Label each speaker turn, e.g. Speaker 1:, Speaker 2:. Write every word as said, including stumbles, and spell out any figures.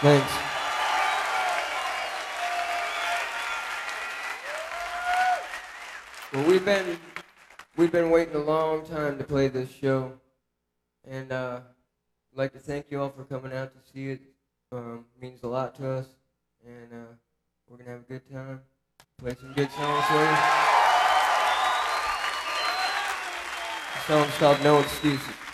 Speaker 1: Thanks. Well, we've been we've been waiting a long time to play this show, and uh, I'd like to thank you all for coming out to see it. Um, means a lot to us, and uh, we're gonna have a good time. Play some good songs for you. The song's called No Excuses.